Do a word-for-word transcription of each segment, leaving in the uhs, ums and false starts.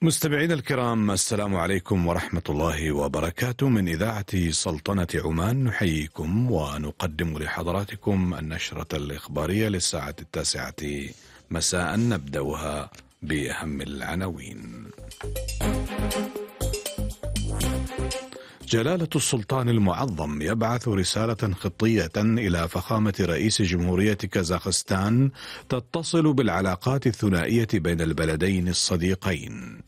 مستمعينا الكرام، السلام عليكم ورحمة الله وبركاته. من إذاعة سلطنة عمان نحييكم ونقدم لحضراتكم النشرة الإخبارية للساعة التاسعة مساء، نبدأها بأهم العناوين. جلالة السلطان المعظم يبعث رسالة خطية إلى فخامة رئيس جمهورية كازاخستان تتصل بالعلاقات الثنائية بين البلدين الصديقين.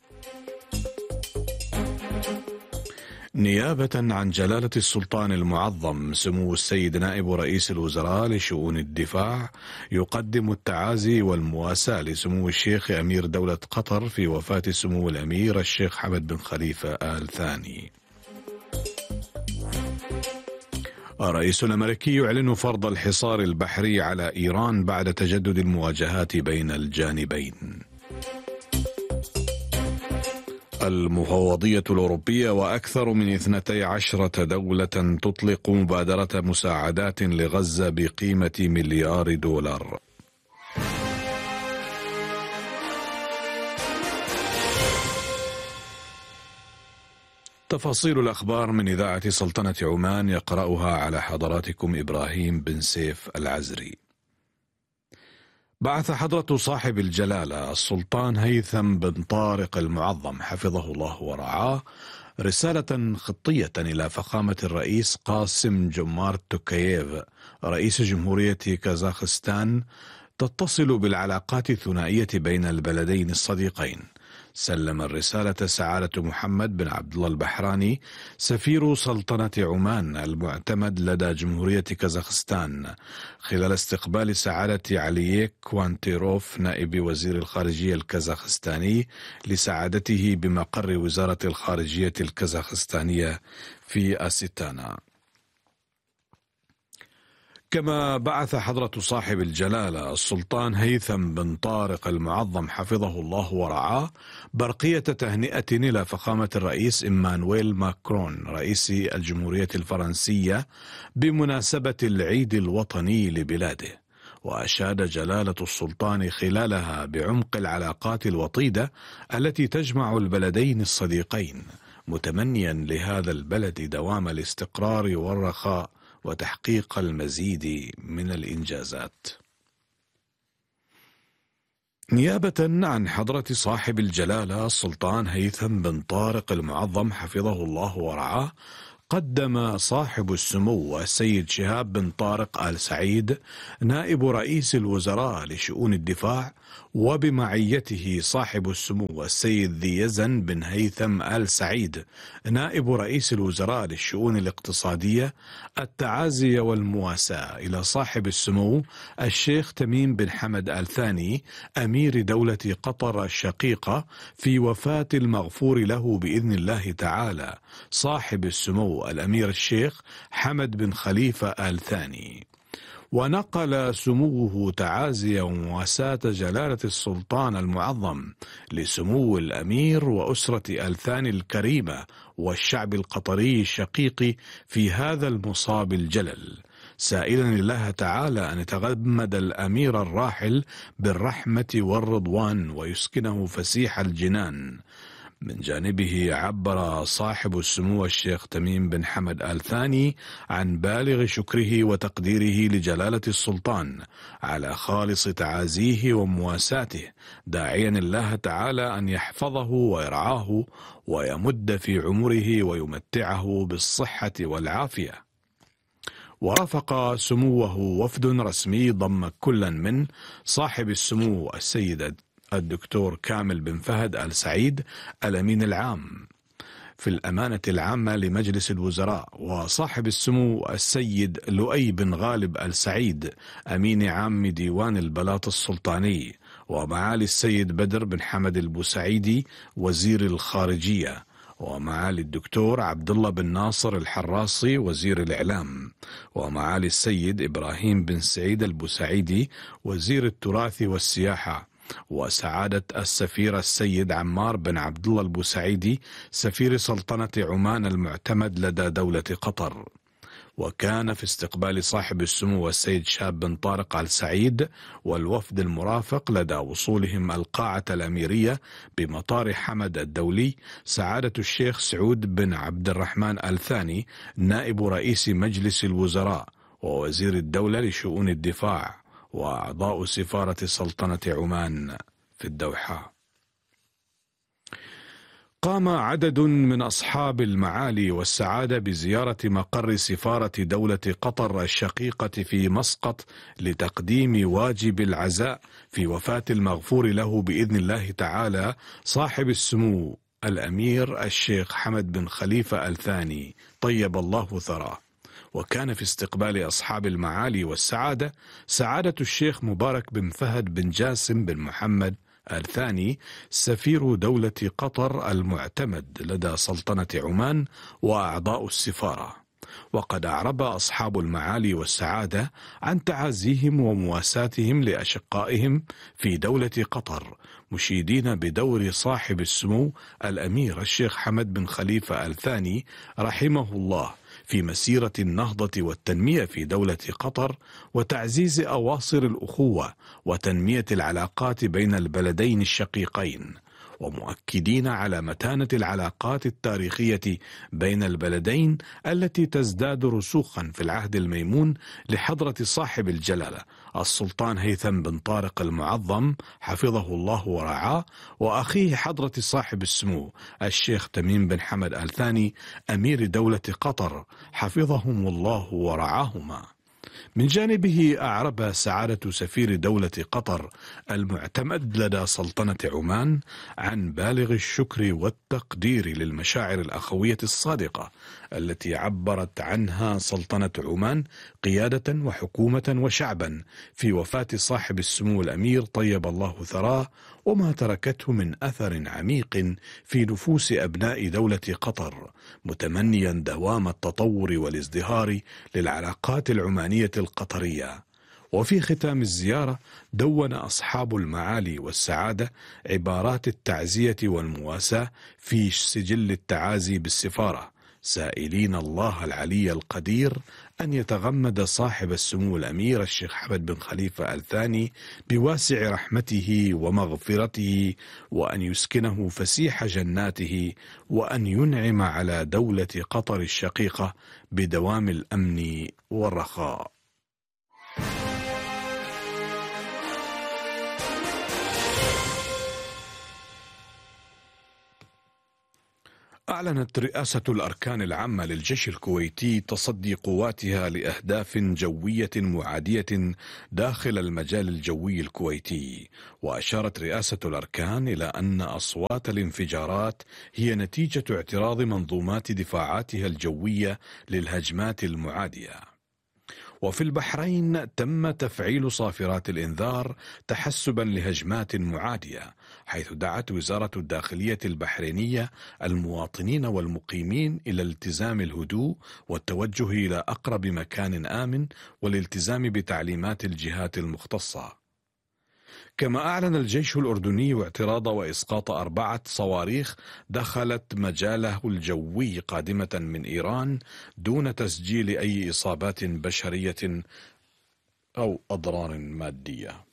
نيابة عن جلالة السلطان المعظم سمو السيد نائب رئيس الوزراء لشؤون الدفاع يقدم التعازي والمواساة لسمو الشيخ أمير دولة قطر في وفاة سمو الأمير الشيخ حمد بن خليفة آل ثاني. الرئيس الأمريكي يعلن فرض الحصار البحري على إيران بعد تجدد المواجهات بين الجانبين. المفوضية الأوروبية وأكثر من اثنتي عشرة دولة تطلق مبادرة مساعدات لغزة بقيمة مليار دولار. تفاصيل الأخبار من إذاعة سلطنة عمان يقرأها على حضراتكم إبراهيم بن سيف العزري. بعث حضرة صاحب الجلالة السلطان هيثم بن طارق المعظم حفظه الله ورعاه رسالة خطية إلى فخامة الرئيس قاسم جومارت توكاييف رئيس جمهورية كازاخستان تتصل بالعلاقات الثنائية بين البلدين الصديقين. سلم الرسالة سعادة محمد بن عبد الله البحراني سفير سلطنة عمان المعتمد لدى جمهورية كازاخستان خلال استقبال سعادة علييك كوانتيروف نائب وزير الخارجية الكازاخستاني لسعادته بمقر وزارة الخارجية الكازاخستانية في أستانا. كما بعث حضرة صاحب الجلالة السلطان هيثم بن طارق المعظم حفظه الله ورعاه برقية تهنئة إلى فخامة الرئيس إمانويل ماكرون رئيس الجمهورية الفرنسية بمناسبة العيد الوطني لبلاده. وأشاد جلالة السلطان خلالها بعمق العلاقات الوطيدة التي تجمع البلدين الصديقين، متمنيا لهذا البلد دوام الاستقرار والرخاء وتحقيق المزيد من الإنجازات. نيابة عن حضرة صاحب الجلالة السلطان هيثم بن طارق المعظم حفظه الله ورعاه، قدم صاحب السمو السيد شهاب بن طارق آل سعيد نائب رئيس الوزراء لشؤون الدفاع وبمعيته صاحب السمو السيد ذي يزن بن هيثم آل سعيد نائب رئيس الوزراء للشؤون الاقتصادية التعازي والمواساة إلى صاحب السمو الشيخ تميم بن حمد آل ثاني أمير دولة قطر الشقيقة في وفاة المغفور له بإذن الله تعالى صاحب السمو الأمير الشيخ حمد بن خليفة آل ثاني. ونقل سموه تعازي ومواساة جلالة السلطان المعظم لسمو الأمير وأسرة آل ثاني الكريمة والشعب القطري الشقيق في هذا المصاب الجلل، سائلا الله تعالى أن يتغمد الأمير الراحل بالرحمة والرضوان ويسكنه فسيح الجنان. من جانبه عبر صاحب السمو الشيخ تميم بن حمد آل ثاني عن بالغ شكره وتقديره لجلالة السلطان على خالص تعازيه ومواساته، داعيا الله تعالى أن يحفظه ويرعاه ويمد في عمره ويمتعه بالصحة والعافية. ورافق سموه وفد رسمي ضم كلا من صاحب السمو السيد الدكتور كامل بن فهد آل سعيد الأمين العام في الأمانة العامة لمجلس الوزراء، وصاحب السمو السيد لؤي بن غالب آل سعيد أمين عام ديوان البلاط السلطاني، ومعالي السيد بدر بن حمد البوسعيدي وزير الخارجية، ومعالي الدكتور عبد الله بن ناصر الحراصي وزير الإعلام، ومعالي السيد إبراهيم بن سعيد البوسعيدي وزير التراث والسياحة، وسعادة السفير السيد عمار بن عبد الله البوسعيدي سفير سلطنة عمان المعتمد لدى دولة قطر. وكان في استقبال صاحب السمو السيد شهاب بن طارق آل سعيد والوفد المرافق لدى وصولهم القاعة الأميرية بمطار حمد الدولي سعادة الشيخ سعود بن عبد الرحمن آل ثاني نائب رئيس مجلس الوزراء ووزير الدولة لشؤون الدفاع وأعضاء سفارة سلطنة عمان في الدوحة. قام عدد من أصحاب المعالي والسعادة بزيارة مقر سفارة دولة قطر الشقيقة في مسقط لتقديم واجب العزاء في وفاة المغفور له بإذن الله تعالى صاحب السمو الأمير الشيخ حمد بن خليفة آل ثاني طيب الله ثراه. وكان في استقبال أصحاب المعالي والسعادة سعادة الشيخ مبارك بن فهد بن جاسم بن محمد آل ثاني سفير دولة قطر المعتمد لدى سلطنة عمان وأعضاء السفارة. وقد أعرب أصحاب المعالي والسعادة عن تعازيهم ومواساتهم لأشقائهم في دولة قطر، مشيدين بدور صاحب السمو الأمير الشيخ حمد بن خليفة آل ثاني رحمه الله في مسيرة النهضة والتنمية في دولة قطر وتعزيز أواصر الأخوة وتنمية العلاقات بين البلدين الشقيقين، ومؤكدين على متانة العلاقات التاريخية بين البلدين التي تزداد رسوخا في العهد الميمون لحضرة صاحب الجلالة السلطان هيثم بن طارق المعظم حفظه الله ورعاه، وأخيه حضرة صاحب السمو الشيخ تميم بن حمد آل ثاني أمير دولة قطر حفظهم الله ورعاهما. من جانبه أعرب سعادة سفير دولة قطر المعتمد لدى سلطنة عمان عن بالغ الشكر والتقدير للمشاعر الأخوية الصادقة التي عبرت عنها سلطنة عمان قيادة وحكومة وشعبا في وفاة صاحب السمو الأمير طيب الله ثراه، وما تركته من أثر عميق في نفوس أبناء دولة قطر، متمنيا دوام التطور والازدهار للعلاقات العمانية القطرية. وفي ختام الزيارة دون أصحاب المعالي والسعادة عبارات التعزية والمواساة في سجل التعازي بالسفارة، سائلين الله العلي القدير أن يتغمد صاحب السمو الأمير الشيخ حمد بن خليفة آل ثاني بواسع رحمته ومغفرته، وأن يسكنه فسيح جناته، وأن ينعم على دولة قطر الشقيقة بدوام الأمن والرخاء. أعلنت رئاسة الأركان العامة للجيش الكويتي تصدي قواتها لأهداف جوية معادية داخل المجال الجوي الكويتي. وأشارت رئاسة الأركان إلى أن أصوات الانفجارات هي نتيجة اعتراض منظومات دفاعاتها الجوية للهجمات المعادية. وفي البحرين تم تفعيل صافرات الإنذار تحسبا لهجمات معادية، حيث دعت وزارة الداخلية البحرينية المواطنين والمقيمين إلى التزام الهدوء والتوجه إلى أقرب مكان آمن والالتزام بتعليمات الجهات المختصة. كما أعلن الجيش الأردني اعتراض وإسقاط أربعة صواريخ دخلت مجاله الجوي قادمة من إيران دون تسجيل أي إصابات بشرية أو أضرار مادية.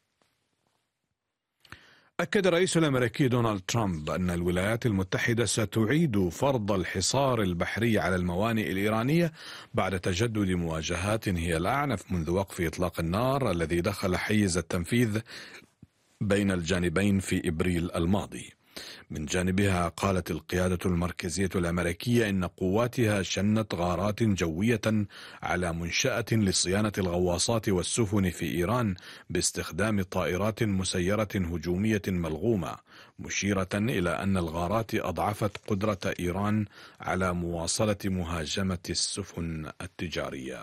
أكد الرئيس الأمريكي دونالد ترامب أن الولايات المتحدة ستعيد فرض الحصار البحري على الموانئ الإيرانية بعد تجدد مواجهات هي الأعنف منذ وقف إطلاق النار الذي دخل حيز التنفيذ بين الجانبين في إبريل الماضي. من جانبها قالت القيادة المركزية الأمريكية إن قواتها شنت غارات جوية على منشأة لصيانة الغواصات والسفن في إيران باستخدام طائرات مسيرة هجومية ملغومة، مشيرة إلى أن الغارات أضعفت قدرة إيران على مواصلة مهاجمة السفن التجارية.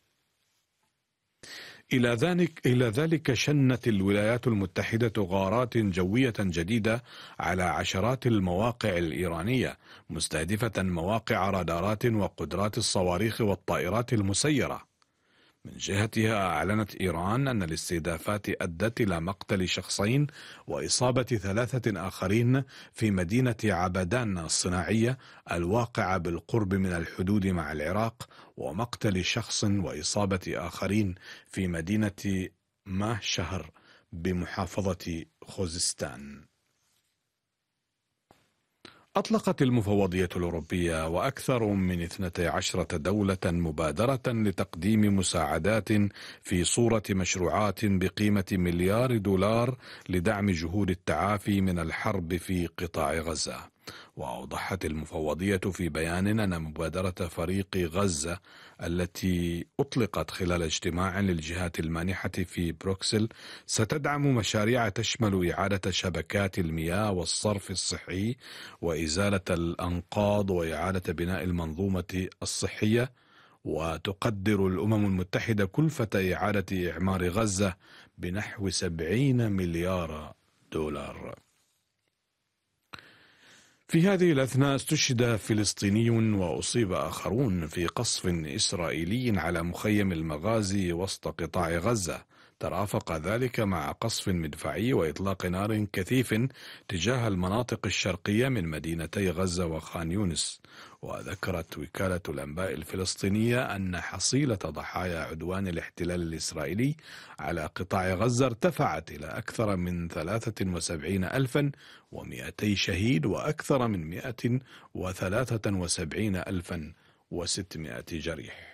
إلى ذلك إلى ذلك شنت الولايات المتحدة غارات جوية جديدة على عشرات المواقع الإيرانية، مستهدفة مواقع رادارات وقدرات الصواريخ والطائرات المسيرة. من جهتها أعلنت إيران أن الاستهدافات أدت إلى مقتل شخصين وإصابة ثلاثة آخرين في مدينة عبدان الصناعية الواقعة بالقرب من الحدود مع العراق، ومقتل شخص وإصابة آخرين في مدينة ماه شهر بمحافظة خوزستان. أطلقت المفوضية الأوروبية وأكثر من اثنتي عشرة دولة مبادرة لتقديم مساعدات في صورة مشروعات بقيمة مليار دولار لدعم جهود التعافي من الحرب في قطاع غزة. وأوضحت المفوضية في بيان أن مبادرة فريق غزة التي أطلقت خلال اجتماع للجهات المانحة في بروكسل ستدعم مشاريع تشمل إعادة شبكات المياه والصرف الصحي وإزالة الأنقاض وإعادة بناء المنظومة الصحية. وتقدر الأمم المتحدة كلفة إعادة إعمار غزة بنحو سبعين مليار دولار. في هذه الأثناء استشهد فلسطيني وأصيب آخرون في قصف إسرائيلي على مخيم المغازي وسط قطاع غزة، ترافق ذلك مع قصف مدفعي وإطلاق نار كثيف تجاه المناطق الشرقية من مدينتي غزة وخان يونس. وذكرت وكالة الأنباء الفلسطينية أن حصيلة ضحايا عدوان الاحتلال الإسرائيلي على قطاع غزة ارتفعت إلى أكثر من ثلاثة وسبعين ألفا ومئتي شهيد وأكثر من مئة وثلاثة وسبعين ألفا وستمائة جريح.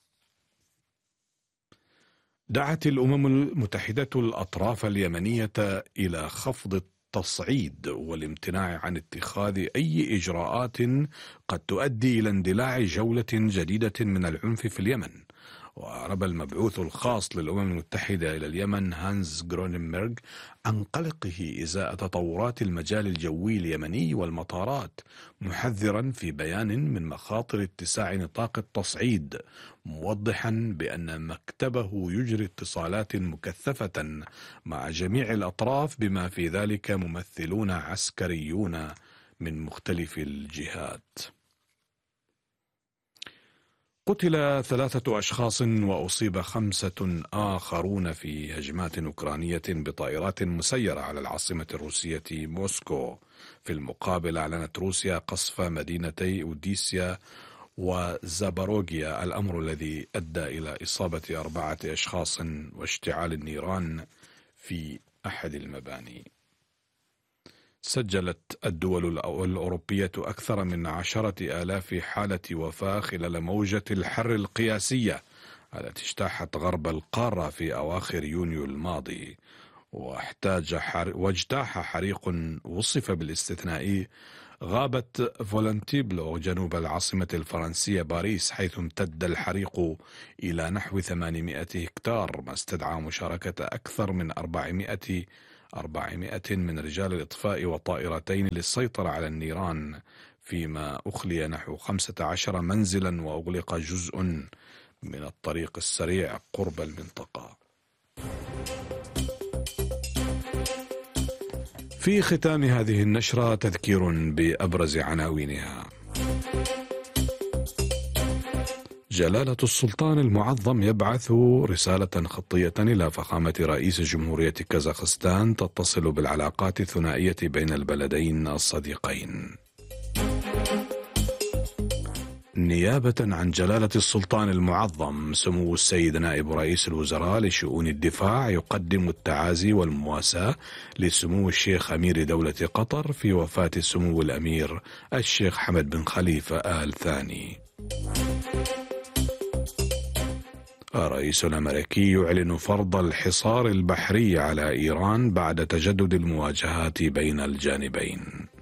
دعت الأمم المتحدة الأطراف اليمنية إلى خفض التصعيد والامتناع عن اتخاذ أي إجراءات قد تؤدي إلى اندلاع جولة جديدة من العنف في اليمن. وأعرب المبعوث الخاص للأمم المتحدة إلى اليمن هانز جروننبرغ عن قلقه إزاء تطورات المجال الجوي اليمني والمطارات، محذرا في بيان من مخاطر اتساع نطاق التصعيد، موضحا بأن مكتبه يجري اتصالات مكثفة مع جميع الأطراف بما في ذلك ممثلون عسكريون من مختلف الجهات. قتل ثلاثة أشخاص وأصيب خمسة آخرون في هجمات أوكرانية بطائرات مسيرة على العاصمة الروسية موسكو. في المقابل أعلنت روسيا قصف مدينتي أوديسيا وزاباروجيا، الأمر الذي أدى إلى إصابة أربعة أشخاص واشتعال النيران في أحد المباني. سجلت الدول الأوروبية أكثر من عشرة آلاف حالة وفاة خلال موجة الحر القياسية التي اجتاحت غرب القارة في أواخر يونيو الماضي. واحتاج حر... واجتاح حريق وصف بالاستثنائي غابة فولنتيبلو جنوب العاصمة الفرنسية باريس، حيث امتد الحريق إلى نحو ثمانمائة هكتار، ما استدعى مشاركة أكثر من أربعمائة أربعمائة من رجال الإطفاء وطائرتين للسيطرة على النيران، فيما أخلي نحو خمسة عشر منزلا وأغلق جزء من الطريق السريع قرب المنطقة. في ختام هذه النشرة تذكير بأبرز عناوينها. جلالة السلطان المعظم يبعث رسالة خطية إلى فخامة رئيس جمهورية كازاخستان تتصل بالعلاقات الثنائية بين البلدين الصديقين. نيابة عن جلالة السلطان المعظم، سمو السيد نائب رئيس الوزراء لشؤون الدفاع يقدم التعازي والمواساة لسمو الشيخ أمير دولة قطر في وفاة سمو الأمير الشيخ حمد بن خليفة آل ثاني. الرئيس الأمريكي يعلن فرض الحصار البحري على إيران بعد تجدد المواجهات بين الجانبين.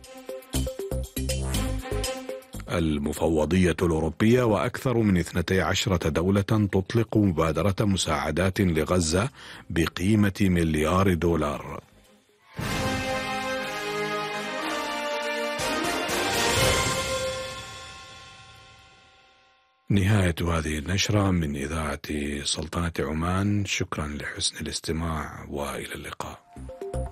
المفوضية الأوروبية وأكثر من اثنتي عشرة دولة تطلق مبادرة مساعدات لغزة بقيمة مليار دولار. نهاية هذه النشرة من إذاعة سلطنة عمان. شكرا لحسن الاستماع وإلى اللقاء.